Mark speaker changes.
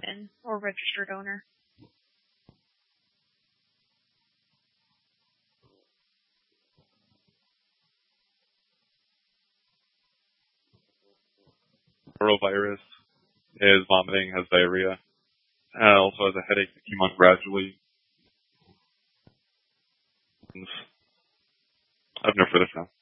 Speaker 1: in or registered owner.
Speaker 2: Norovirus is vomiting, has diarrhea, also has a headache that came on gradually. I have no further sound.